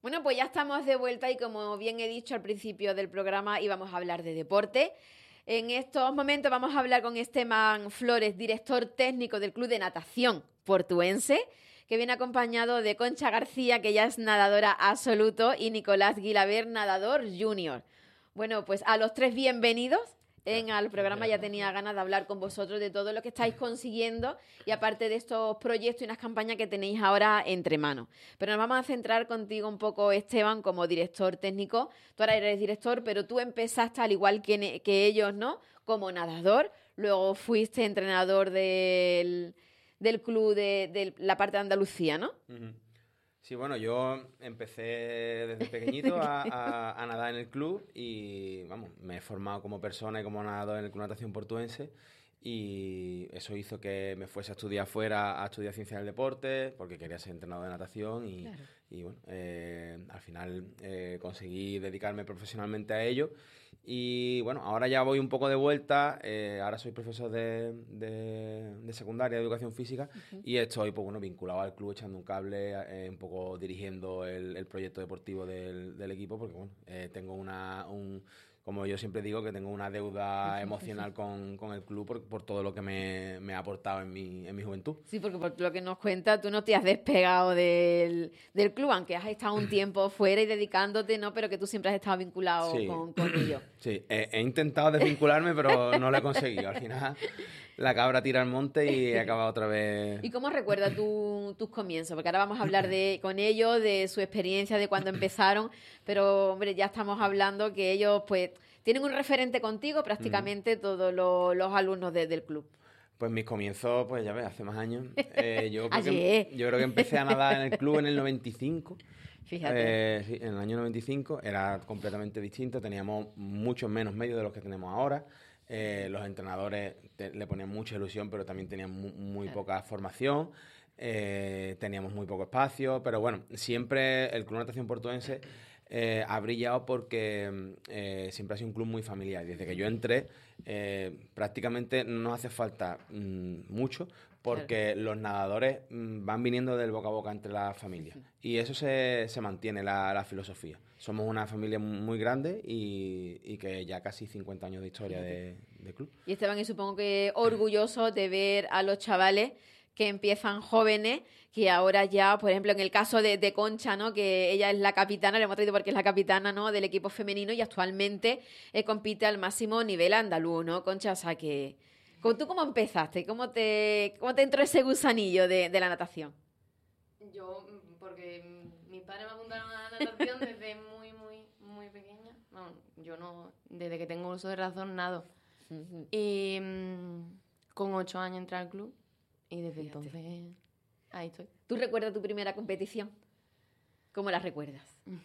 Bueno, pues ya estamos de vuelta y como bien he dicho al principio del programa íbamos a hablar de deporte. En estos momentos vamos a hablar con Esteban Flores, director técnico del Club de Natación Portuense, que viene acompañado de Concha García, que ya es nadadora absoluto, y Nicolás Guilaber, nadador junior. Bueno, pues a los tres bienvenidos. Al programa ya tenía ganas de hablar con vosotros de todo lo que estáis consiguiendo y aparte de estos proyectos y unas campañas que tenéis ahora entre manos. Pero nos vamos a centrar contigo un poco, Esteban, como director técnico. Tú ahora eres director, pero tú empezaste al igual que ellos, ¿no? Como nadador, luego fuiste entrenador del club de la parte de Andalucía, ¿no? Uh-huh. Sí, bueno, yo empecé desde pequeñito a nadar en el club y, vamos, me he formado como persona y como nadador en el Club de Natación Portuense y eso hizo que me fuese a estudiar fuera, a estudiar ciencia del deporte, porque quería ser entrenador de natación y, claro. Y bueno, al final conseguí dedicarme profesionalmente a ello y, bueno, ahora ya voy un poco de vuelta, ahora soy profesor de secundaria de educación física uh-huh. Y estoy, pues bueno, vinculado al club, echando un cable, un poco dirigiendo el proyecto deportivo del equipo, porque, bueno, tengo como yo siempre digo, que tengo una deuda emocional con el club por todo lo que me ha aportado en mi juventud. Sí, porque por lo que nos cuentas, tú no te has despegado del club, aunque has estado un tiempo fuera y dedicándote, ¿no? Pero que tú siempre has estado vinculado sí. con ellos. Sí, he intentado desvincularme, pero no lo he conseguido. Al final, la cabra tira al monte y he acabado otra vez. ¿Y cómo recuerdas tus comienzos? Porque ahora vamos a hablar con ellos, de su experiencia, de cuando empezaron, pero, hombre, ya estamos hablando que ellos, pues, tienen un referente contigo prácticamente todos los alumnos del club. Pues mis comienzos, pues ya ves, hace más años. Yo creo que empecé a nadar en el club en el 95. Fíjate. Sí, en el año 95 era completamente distinto, teníamos muchos menos medios de los que tenemos ahora. Los entrenadores le ponían mucha ilusión, pero también tenían muy poca formación. Teníamos muy poco espacio, pero bueno, siempre el Club de Natación Portuense ha brillado porque siempre ha sido un club muy familiar. Desde que yo entré, prácticamente no nos hace falta mucho, porque los nadadores van viniendo del boca a boca entre las familias. Y eso se mantiene, la filosofía. Somos una familia muy grande y que ya casi 50 años de historia de club. Y Esteban, y supongo que orgulloso de ver a los chavales que empiezan jóvenes, que ahora ya, por ejemplo, en el caso de Concha, ¿no? Que ella es la capitana, le hemos traído porque es la capitana, ¿no? Del equipo femenino y actualmente compite al máximo nivel andaluz, ¿no? Concha, o sea que... ¿Tú cómo empezaste? ¿Cómo te entró ese gusanillo de la natación? Yo, porque mis padres me apuntaron a la natación desde muy pequeña. No, yo no, desde que tengo uso de razón, nado. Uh-huh. Y con 8 años entré al club. Y desde entonces, ahí estoy. ¿Tú recuerdas tu primera competición? ¿Cómo la recuerdas?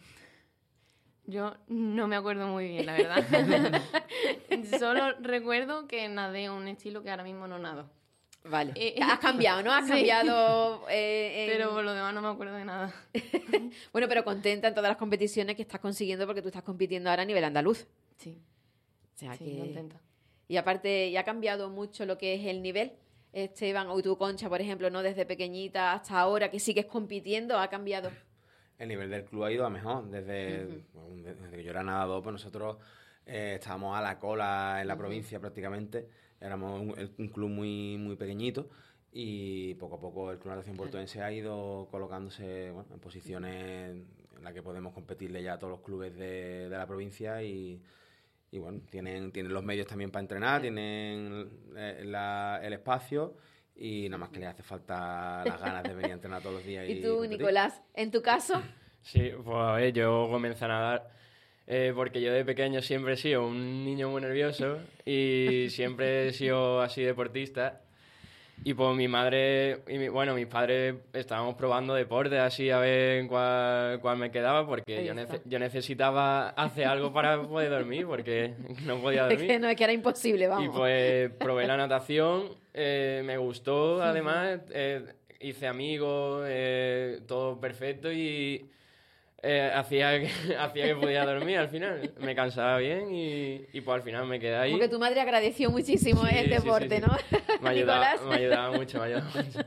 Yo no me acuerdo muy bien, la verdad. Solo recuerdo que nadé un estilo que ahora mismo no nado. Vale. Has cambiado, ¿no? Has cambiado... Pero por lo demás no me acuerdo de nada. Bueno, pero contenta en todas las competiciones que estás consiguiendo porque tú estás compitiendo ahora a nivel andaluz. Sí. O sea, sí, contenta. Y aparte, ¿ya ha cambiado mucho lo que es el nivel? Esteban, o tú, Concha, por ejemplo, ¿no? Desde pequeñita hasta ahora, que sigues compitiendo, ¿ha cambiado? El nivel del club ha ido a mejor. Desde que yo era nadador, pues nosotros estábamos a la cola en la provincia prácticamente. Éramos un club muy pequeñito y poco a poco el Club de Natación Portuense ha ido colocándose en posiciones en las que podemos competirle ya a todos los clubes de la provincia y bueno, tienen los medios también para entrenar, tienen el espacio y nada más que les hace falta las ganas de venir a entrenar todos los días. ¿Y tú, Nicolás, en tu caso? Sí, pues a ver, yo comencé a nadar porque yo de pequeño siempre he sido un niño muy nervioso y siempre he sido así deportista. Y pues mi madre y mis padres estábamos probando deportes así a ver cuál me quedaba porque yo necesitaba hacer algo para poder dormir porque no podía dormir. Es que era imposible, vamos. Y pues probé la natación, me gustó además, hice amigos, todo perfecto y hacía que podía dormir al final. Me cansaba bien y pues al final me quedé ahí. Porque tu madre agradeció muchísimo el deporte, sí. ¿no? Me ayudaba mucho.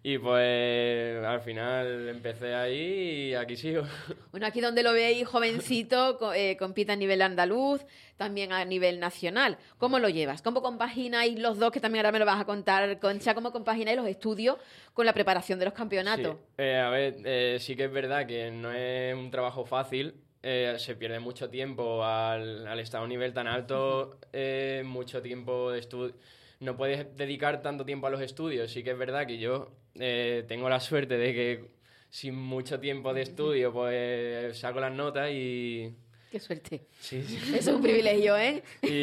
Y pues al final empecé ahí y aquí sigo. Bueno, aquí donde lo veis, jovencito, compite a nivel andaluz, también a nivel nacional. ¿Cómo lo llevas? ¿Cómo compagináis los dos, que también ahora me lo vas a contar, Concha, cómo compagináis los estudios con la preparación de los campeonatos? Sí, sí que es verdad que no es un trabajo fácil. Se pierde mucho tiempo al estar a un nivel tan alto, mucho tiempo de estudio. No puedes dedicar tanto tiempo a los estudios. Sí que es verdad que yo tengo la suerte de que sin mucho tiempo de estudio pues saco las notas y... Qué suerte. Sí, sí. Eso es un privilegio, ¿eh?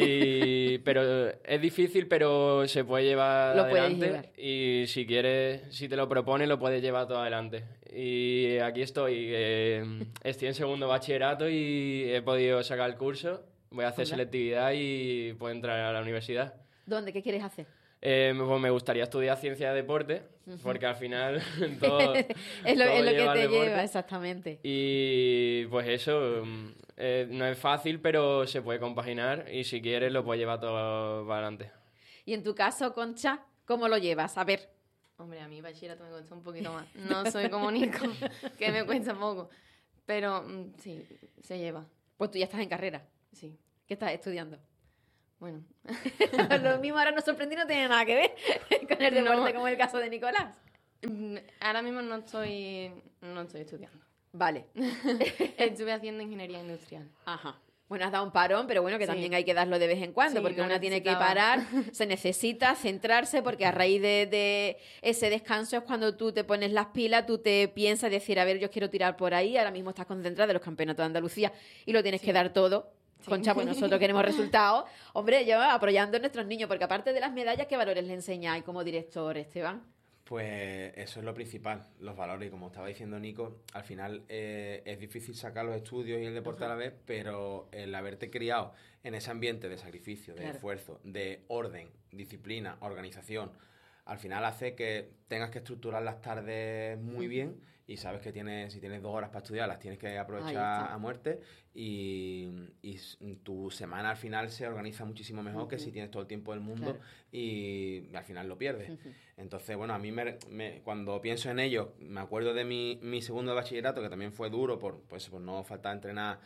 Pero es difícil, pero se puede llevar Lo puedes adelante. llevar. Y si quieres, si te lo propones, lo puedes llevar todo adelante. Y aquí estoy. Estoy en segundo bachillerato y he podido sacar el curso. Voy a hacer Hola. selectividad y puedo entrar a la universidad. ¿Dónde? ¿Qué quieres hacer? Pues me gustaría estudiar ciencia de deporte, porque al final todo, es lo todo que lleva al te deporte. lleva, exactamente. Y pues eso, no es fácil, pero se puede compaginar y si quieres lo puedes llevar todo para adelante. Y en tu caso, Concha, ¿cómo lo llevas? A ver. Hombre, a mí bachillerato me cuesta un poquito más. No soy como Nico, que me cuesta poco. Pero sí, se lleva. Pues tú ya estás en carrera. Sí. ¿Qué estás estudiando? Bueno, Lo mismo ahora nos sorprende y no tiene nada que ver con el deporte, No. como el caso de Nicolás. ahora mismo no estoy estudiando. Vale. Estuve haciendo ingeniería industrial. Ajá. Bueno, has dado un parón, pero bueno, que Sí. también hay que darlo de vez en cuando, Sí, porque lo una tiene que necesitaba. parar, se necesita centrarse, porque a raíz de ese descanso es cuando tú te pones las pilas, tú te piensas decir, a ver, yo quiero tirar por ahí, ahora mismo estás concentrada en los campeonatos de Andalucía y lo tienes Sí. que dar todo. Sí. Concha, pues nosotros queremos resultados. Hombre, yo apoyando a nuestros niños, porque aparte de las medallas, ¿qué valores le enseñáis como director, Esteban? Pues eso es lo principal, los valores. Y como estaba diciendo Nico, al final es difícil sacar los estudios y el deporte a la vez, pero el haberte criado en ese ambiente de sacrificio, de Claro. esfuerzo, de orden, disciplina, organización, al final hace que tengas que estructurar las tardes muy bien y sabes que si tienes 2 horas para estudiar, las tienes que Ahí aprovechar está. a muerte y tu semana al final se organiza muchísimo mejor que si tienes todo el tiempo del mundo Claro. y al final lo pierdes. Entonces, bueno, a mí cuando pienso en ello, me acuerdo de mi segundo de bachillerato, que también fue duro por no faltar entrenar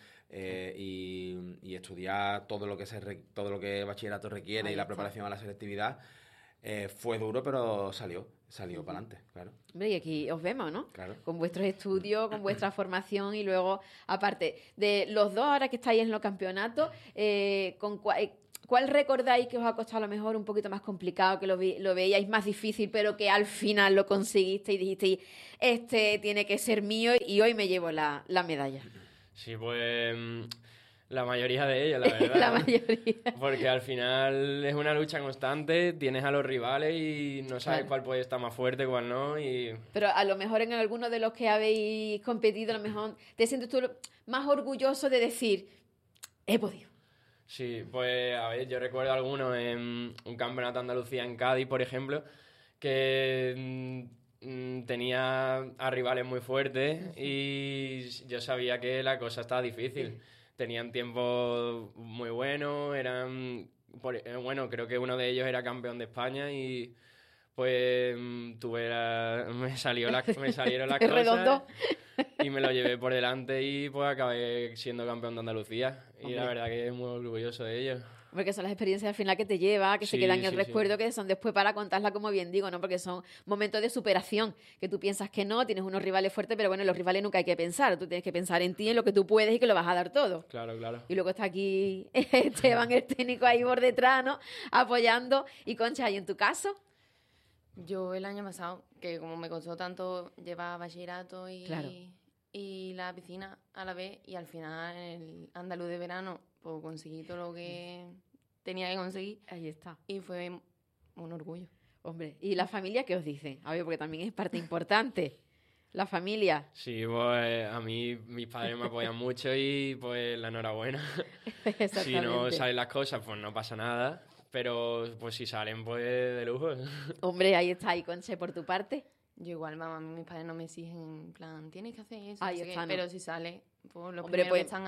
y estudiar todo lo todo lo que bachillerato requiere Ahí y la está. preparación a la selectividad. Fue duro, pero salió para adelante, claro. Hombre, y aquí os vemos, ¿no? Claro. Con vuestros estudios, con vuestra formación y luego, aparte de los dos ahora que estáis en los campeonatos, ¿cuál recordáis que os ha costado a lo mejor un poquito más complicado, que lo veíais más difícil, pero que al final lo conseguiste y dijisteis, este tiene que ser mío y hoy me llevo la medalla? Sí, pues la mayoría de ellos, la verdad. La mayoría. Porque al final es una lucha constante, tienes a los rivales y no sabes Claro. cuál puede estar más fuerte, cuál no. Y Pero a lo mejor en alguno de los que habéis competido, a lo mejor te sientes tú más orgulloso de decir, he podido. sí, pues a ver, yo recuerdo algunos en un campeonato de Andalucía en Cádiz, por ejemplo, que tenía a rivales muy fuertes y yo sabía que la cosa estaba difícil. Tenían tiempos muy buenos, bueno, creo que uno de ellos era campeón de España y pues me salieron las cosas Redondo. y me lo llevé por delante y pues acabé siendo campeón de Andalucía. Y Hombre. la verdad que es muy orgulloso de ello. Porque son las experiencias al final que te lleva, que se Sí, quedan en el sí, recuerdo, que son después para contarla, como bien digo, ¿no? Porque son momentos de superación, que tú piensas que no, tienes unos rivales fuertes, pero bueno, en los rivales nunca hay que pensar. Tú tienes que pensar en ti, en lo que tú puedes y que lo vas a dar todo. Claro, claro. Y luego está aquí Esteban, el técnico, ahí por detrás, ¿no? Apoyando. Y Concha, ¿y en tu caso? Yo el año pasado, que como me costó tanto llevar bachillerato Claro. y la piscina a la vez, y al final en el andaluz de verano, pues conseguí todo lo que tenía que conseguir Ahí está. y fue un orgullo. Hombre, ¿y la familia qué os dice? A ver, porque también es parte importante. La familia. Sí, pues a mí mis padres me apoyan mucho y pues la enhorabuena. Si Exactamente. no salen las cosas, pues no pasa nada. Pero pues si salen, pues de lujo. Hombre, ahí está, y Concha, ¿y por tu parte? Yo igual, mamá, mis padres no me exigen, en plan, tienes que hacer eso, Ahí no sé qué, está, ¿no? pero si sale, pues los Hombre, primeros pues, que están ahí.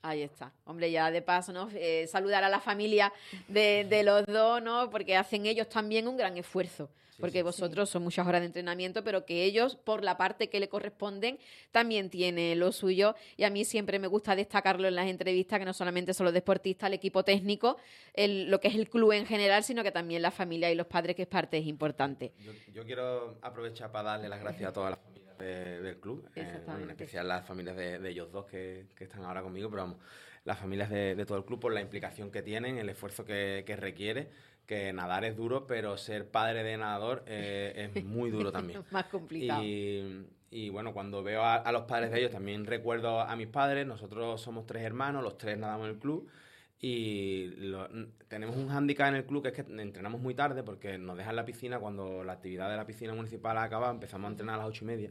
Ahí está. Hombre, ya de paso, ¿no? Saludar a la familia de los dos, ¿no? Porque hacen ellos también un gran esfuerzo. Porque vosotros son muchas horas de entrenamiento, pero que ellos, por la parte que le corresponden, también tienen lo suyo. Y a mí siempre me gusta destacarlo en las entrevistas, que no solamente son los deportistas, el equipo técnico, lo que es el club en general, sino que también la familia y los padres, que es parte es importante. Yo quiero aprovechar para darle las gracias a todas las familias del club, en especial las familias de ellos dos que están ahora conmigo, pero vamos, las familias de todo el club por la implicación que tienen, el esfuerzo que requiere, que nadar es duro, pero ser padre de nadador es muy duro también. Más complicado. Y bueno, cuando veo a los padres de ellos, también recuerdo a mis padres. Nosotros somos 3 hermanos, los 3 nadamos en el club. Y tenemos un hándicap en el club, que es que entrenamos muy tarde, porque nos dejan la piscina cuando la actividad de la piscina municipal ha acabado. Empezamos a entrenar a las 8:30.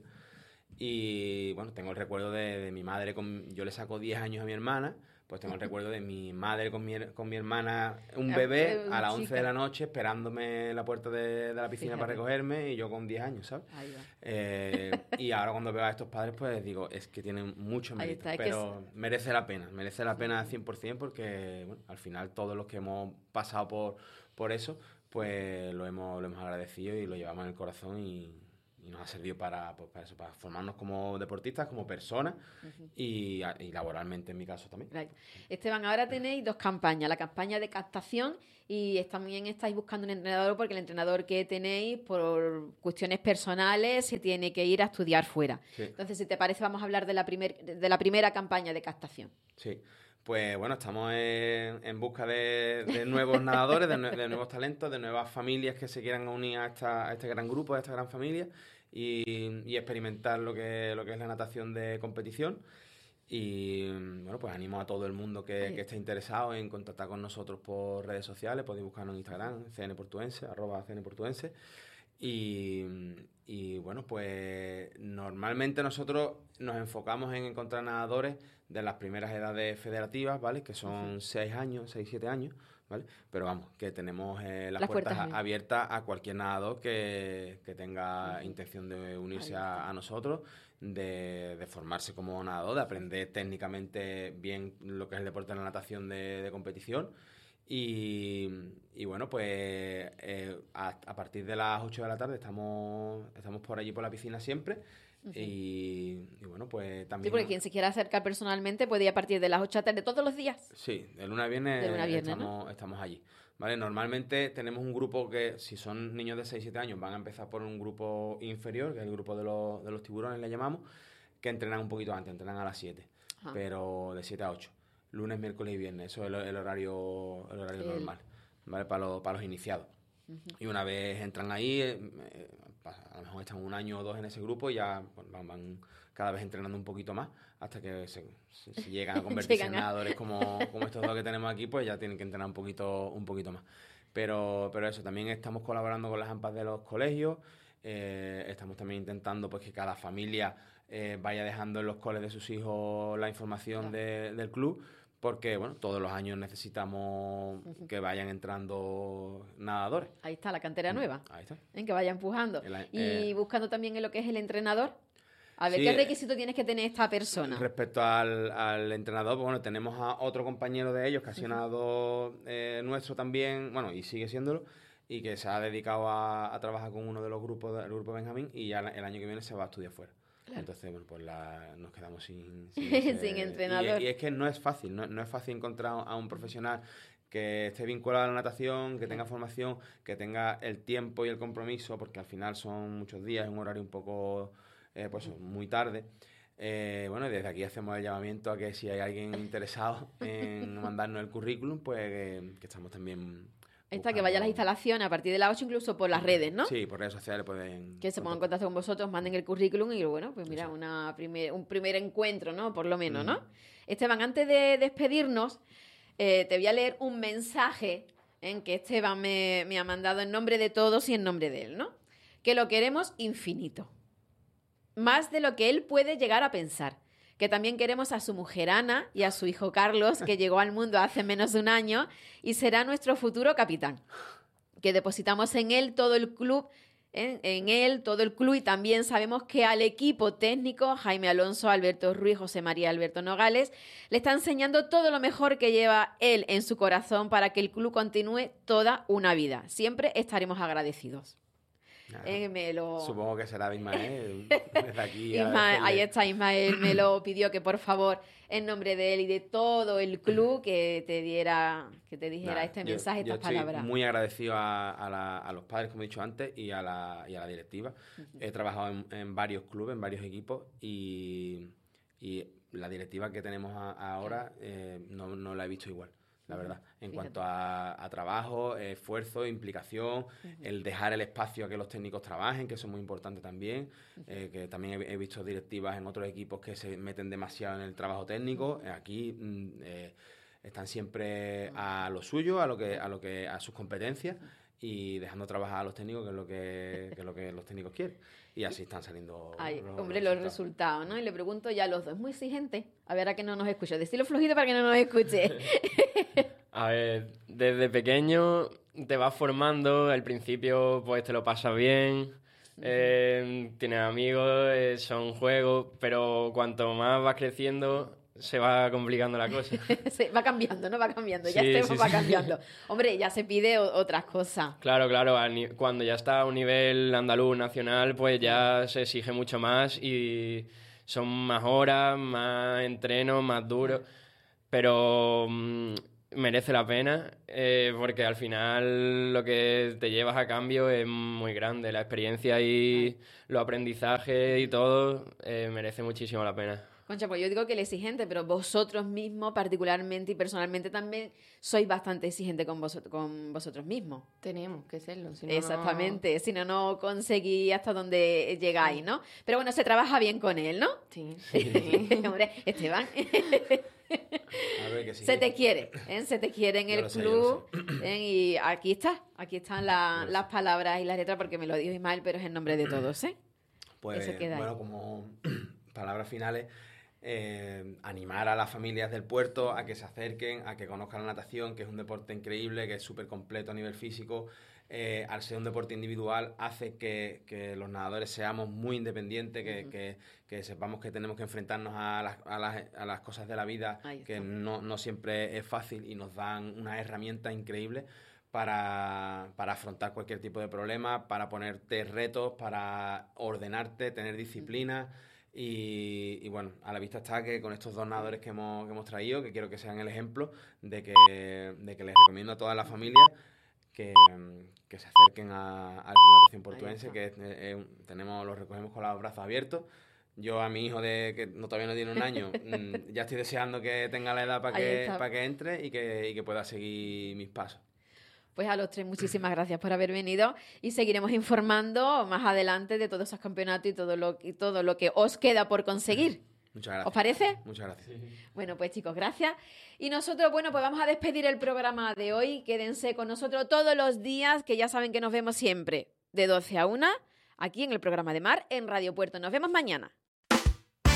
Y bueno, tengo el recuerdo de mi madre, yo le saco 10 años a mi hermana, pues tengo el recuerdo de mi madre con mi hermana, un bebé, a las 11 de la noche, esperándome en la puerta de la piscina para recogerme, y yo con 10 años, ¿sabes? Y ahora cuando veo a estos padres, pues digo, es que tienen mucho mérito, pero merece la pena al 100%, porque bueno, al final todos los que hemos pasado por eso, pues lo hemos agradecido y lo llevamos en el corazón, y nos ha servido para eso, para formarnos como deportistas, como personas, y laboralmente en mi caso también. Right. Esteban, ahora tenéis 2 campañas, la campaña de captación, y también estáis buscando un entrenador, porque el entrenador que tenéis, por cuestiones personales, se tiene que ir a estudiar fuera. Sí. Entonces, si te parece, vamos a hablar de la primera campaña de captación. Sí. Pues bueno, estamos en busca de nuevos nadadores, de nuevos talentos, de nuevas familias que se quieran unir a este gran grupo, a esta gran familia, y experimentar lo que es la natación de competición. Y bueno, pues animo a todo el mundo que esté interesado en contactar con nosotros por redes sociales. Podéis buscarnos en Instagram, @cnportuense. Y bueno, pues normalmente nosotros nos enfocamos en encontrar nadadores de las primeras edades federativas, ¿vale? Que son 6 años, 6, 7 años, ¿vale? Pero vamos, que tenemos las puertas abiertas a cualquier nadador que tenga intención de unirse a nosotros, de formarse como nadador, de aprender técnicamente bien lo que es el deporte de la natación de competición. Y bueno, pues a partir de las 8 de la tarde estamos por allí por la piscina siempre. Y bueno, pues también... Sí, porque quien se quiera acercar personalmente puede ir a partir de las 8 de la tarde todos los días. Sí, de lunes a viernes, estamos allí. ¿Vale? Normalmente tenemos un grupo que, si son niños de 6-7 años, van a empezar por un grupo inferior, que es el grupo de los tiburones, le llamamos, que entrenan un poquito antes, entrenan a las 7, pero de 7 a 8. Lunes, miércoles y viernes, eso es el horario normal, ¿vale? Para los iniciados. Y una vez entran ahí, a lo mejor están 1 año o 2 en ese grupo, y ya van cada vez entrenando un poquito más, hasta que se llegan a convertirse en nadadores como estos dos que tenemos aquí, pues ya tienen que entrenar un poquito más. Pero eso, también estamos colaborando con las AMPAs de los colegios, estamos también intentando pues que cada familia vaya dejando en los coles de sus hijos la información del club, porque bueno, todos los años necesitamos que vayan entrando nadadores. Ahí está la cantera nueva. Ahí está. En que vaya empujando. Y buscando también en lo que es el entrenador. A ver, ¿qué requisito tienes que tener esta persona? Respecto al entrenador, pues bueno, tenemos a otro compañero de ellos que ha sido nadador nuestro también, bueno, y sigue siéndolo, y que se ha dedicado a trabajar con uno de los grupos del grupo Benjamín, y ya el año que viene se va a estudiar fuera. Claro. Entonces, bueno, pues nos quedamos sin entrenador. Y es que no es fácil, no es fácil encontrar a un profesional que esté vinculado a la natación, que tenga formación, que tenga el tiempo y el compromiso, porque al final son muchos días, es un horario un poco, pues muy tarde. Bueno, desde aquí hacemos el llamamiento a que si hay alguien interesado en mandarnos el currículum, pues que estamos también... Está, que vaya a las instalaciones a partir de las 8, incluso por las redes, ¿no? Sí, por redes sociales pueden... Que se pongan en contacto con vosotros, manden el currículum y bueno, pues mira, un primer encuentro, ¿no? Por lo menos, ¿no? Esteban, antes de despedirnos, te voy a leer un mensaje en que Esteban me ha mandado en nombre de todos y en nombre de él, ¿no? Que lo queremos infinito. Más de lo que él puede llegar a pensar. Que también queremos a su mujer Ana y a su hijo Carlos, que llegó al mundo hace menos de 1 año y será nuestro futuro capitán. Que depositamos en él todo el club en él, todo el club, y también sabemos que al equipo técnico, Jaime Alonso, Alberto Ruiz, José María Alberto Nogales, le está enseñando todo lo mejor que lleva él en su corazón para que el club continúe toda una vida. Siempre estaremos agradecidos. Supongo que será de Ismael. Desde aquí Ahí está, Ismael me lo pidió que por favor, en nombre de él y de todo el club, que te dijera este mensaje, estas palabras. Estoy muy agradecido a los padres, como he dicho antes, y a la directiva. He trabajado en varios clubes, en varios equipos, y la directiva que tenemos ahora no la he visto igual. La verdad, en cuanto a trabajo, esfuerzo, implicación, el dejar el espacio a que los técnicos trabajen, que eso es muy importante también, que también he visto directivas en otros equipos que se meten demasiado en el trabajo técnico. Aquí están siempre a lo suyo, a sus competencias, y dejando trabajar a los técnicos, que es lo que los técnicos quieren. Y así están saliendo los resultados, ¿no? Y le pregunto ya a los dos, ¿es muy exigente? A ver, a que no nos escuche. Decirlo flojito para que no nos escuche. A ver, desde pequeño te vas formando, al principio pues te lo pasas bien, tienes amigos, son juegos, pero cuanto más vas creciendo se va complicando la cosa. Sí, va cambiando, ¿no? Va cambiando, va cambiando. Hombre, ya se pide otras cosas. Claro, cuando ya está a un nivel andaluz, nacional, pues ya se exige mucho más y son más horas, más entrenos, más duros, pero merece la pena porque al final lo que te llevas a cambio es muy grande. La experiencia y los aprendizajes y todo merece muchísimo la pena. Concha, pues yo digo que el exigente, pero vosotros mismos particularmente y personalmente también sois bastante exigente con vosotros mismos. Tenemos que serlo. Si Exactamente, si no conseguís hasta donde llegáis, ¿no? Pero bueno, se trabaja bien con él, ¿no? Sí. Hombre, Esteban, A ver, que sí. se te quiere en el club. Y aquí están las palabras y las letras, porque me lo dijo Ismael, pero es en nombre de todos, ¿eh? Pues eso queda bueno, ahí. como palabras finales, animar a las familias del puerto a que se acerquen, a que conozcan la natación, que es un deporte increíble, que es súper completo a nivel físico. Al ser un deporte individual hace que los nadadores seamos muy independientes, que sepamos que tenemos que enfrentarnos a las cosas de la vida, que no siempre es fácil, y nos dan una herramienta increíble para afrontar cualquier tipo de problema, para ponerte retos, para ordenarte, tener disciplina. Y bueno, a la vista está que con estos dos nadadores que hemos traído, que quiero que sean el ejemplo de que les recomiendo a todas las familias que se acerquen al Club Natación Portuense, que los recogemos con los brazos abiertos. Yo a mi hijo que todavía no tiene un año, ya estoy deseando que tenga la edad para que entre y que pueda seguir mis pasos. Pues a los tres, muchísimas gracias por haber venido, y seguiremos informando más adelante de todos esos campeonatos y todo lo que os queda por conseguir. Muchas gracias. ¿Os parece? Muchas gracias. Bueno, pues chicos, gracias. Y nosotros, pues vamos a despedir el programa de hoy. Quédense con nosotros todos los días, que ya saben que nos vemos siempre de 12 a 1, aquí en el programa de Mar, en Radio Puerto. Nos vemos mañana.